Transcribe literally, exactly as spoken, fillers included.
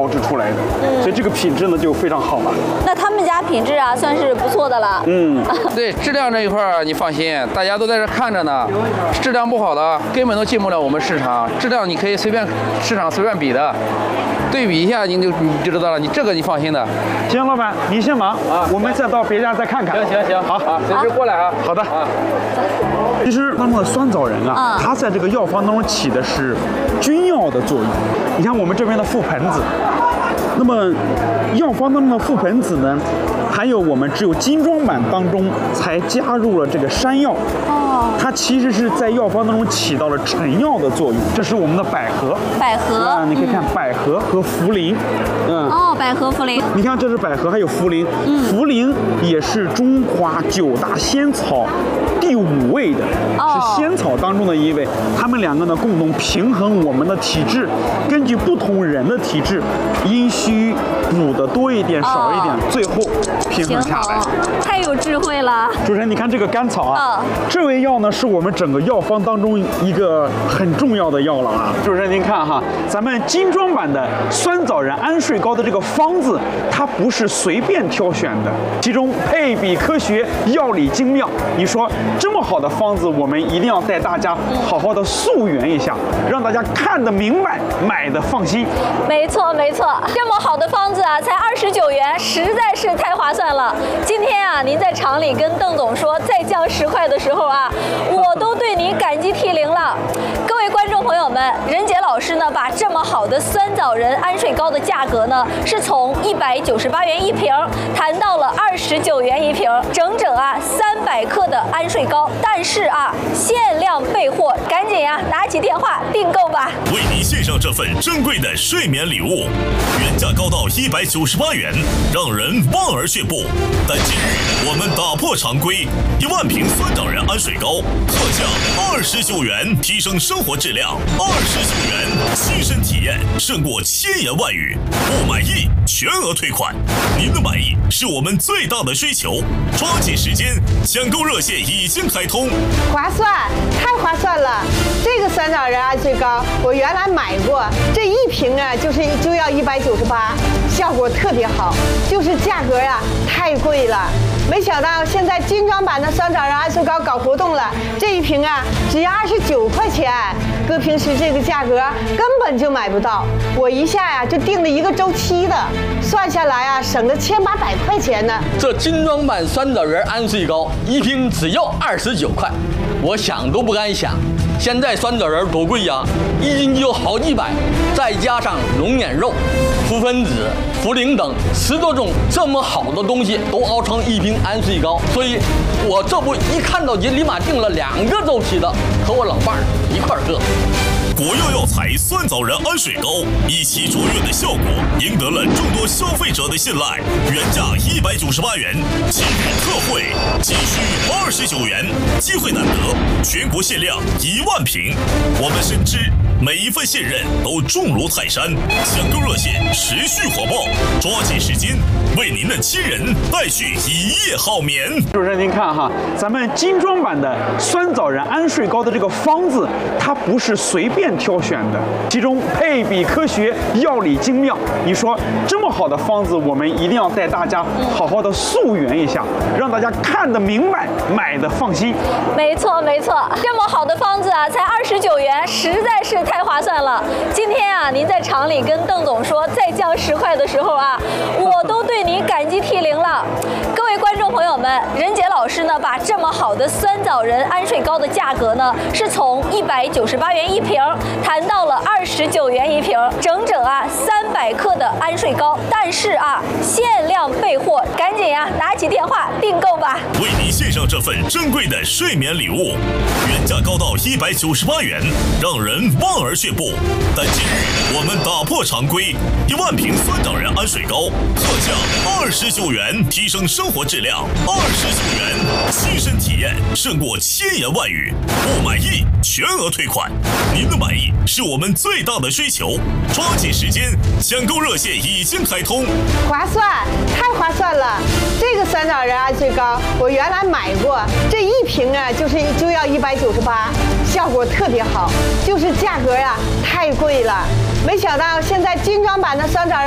熬制出来的， 嗯， 所以这个品质呢就非常好了。 那他们家品质啊算是不错的了。 嗯， 对质量这一块儿你放心，大家都在这看着呢，质量不好的根本都进不了我们市场，质量你可以随便市场随便比的，对比一下你就你就知道了，你这个你放心的。 行，老板你先忙啊，我们再到别家再看看。 行行行， 好啊，随时过来啊。 好的。 啊。 其实当中的酸枣仁啊，它在这个药方当中起的是君药的作用。你看我们这边的覆盆子，那么药方当中的覆盆子呢，还有我们只有精装版当中才加入了这个山药。哦，它其实是在药方当中起到了沉药的作用。这是我们的百合， 百合啊，你可以看百合和茯苓， 嗯，哦，百合茯苓， 你看这是百合还有茯苓，茯苓也是中华九大仙草第五位的，是仙草当中的一位。它们两个呢共同平衡我们的体质，根据不同人的体质，阴虚补的多一点少一点，最后平衡下来。 太有智慧了。 主持人，你看这个甘草啊，这味药呢是我们整个药方当中一个很重要的药了啊。主持人您看哈，咱们精装版的酸枣仁安睡膏的这个方子，它不是随便挑选的，其中配比科学，药理精妙。你说这么好的方子，我们一定要带大家好好的溯源一下，让大家看得明白，买的放心。 没错没错，这么好的方子啊，才二十九元，实在是太划算了。今天啊，您在厂里跟邓总说再降十块的时候啊，我都对您感激涕零了。各位观众朋友们，任杰老师呢，把这么好的酸枣仁安睡膏的价格呢，是从一百九十八元一瓶谈到了二十九元一瓶，整整啊三百克的安睡膏。但是啊，限量备货，赶紧呀、啊，拿起电话订购吧。 为您献上这份珍贵的睡眠礼物，原价高到一百九十八元，让人望而却步。但今日我们打破常规，一万瓶酸枣仁安睡膏特价二十九元，提升生活质量。二十九元，亲身体验胜过千言万语。不满意全额退款，您的满意是我们最大的追求。抓紧时间，抢购热线已经开通。 划算，太划算了！这个酸枣仁安睡膏我原来买过，这一瓶啊就是就要一百九十八，效果特别好，就是价格啊太贵了。没想到现在精装版的酸枣仁安睡膏搞活动了，这一瓶啊只要二十九块钱，搁平时这个价格根本就买不到。我一下呀、啊、就订了一个周期的，算下来啊省了千八百块钱呢。 这精装版酸枣仁安睡膏一瓶只要二十九块，我想都不敢想。现在酸枣仁多贵呀，一斤就好几百，再加上龙眼肉、覆盆子、茯苓等十多种这么好的东西都熬成一瓶安睡膏，所以我这不一看到就立马订了两个周期的，和我老伴儿一块儿喝。 国药药材酸枣仁安睡膏一起卓越的效果，赢得了众多消费者的信赖。原价一百九十八元，今日特惠仅需二十九元，机会难得，全国限量一万瓶。我们深知每一份信任都重如泰山，抢购热线持续火爆，抓紧时间为您的亲人带去一夜好眠。 主持人您看哈，咱们精装版的酸枣仁安睡膏的这个方子，它不是随便挑选的，其中配比科学，药理精妙。你说这么好的方子，我们一定要带大家好好的溯源一下，让大家看得明白，买的放心。 没错没错，这么好的方子啊，才二十九元，实在是太划算了。今天啊，您在厂里跟邓总说再降十块的时候啊，我都对您感激涕零了。各位观众朋友们，任杰老师呢，把这么好的酸枣仁安睡膏的价格呢，是从一百九十八元一瓶谈到了二十九元一瓶，整整啊三百克的安睡膏。但是啊，限量备货，赶紧呀、啊，拿起电话订购吧。 为您献上这份珍贵的睡眠礼物，原价高到一百九十八元，让人望而却步。但今日我们打破常规，一万瓶酸枣仁安睡膏特价二十九元，提升生活质量。二十九元，亲身体验胜过千言万语。不满意全额退款，您的满意是我们最大的追求。抓紧时间，抢购热线已经开通。 划算，太划算了！这个酸枣仁安睡膏我原来买过，这一瓶啊就是就要一百九十八，效果特别好，就是价格啊太贵了。没想到现在精装版的酸枣仁